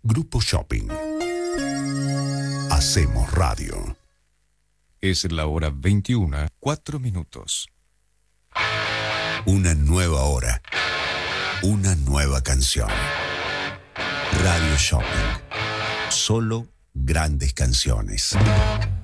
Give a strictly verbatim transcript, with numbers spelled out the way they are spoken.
Grupo Shopping. Hacemos radio. Es la hora veintiuna, cuatro minutos. Una nueva hora. Una nueva canción. Radio Shopping. Solo grandes canciones.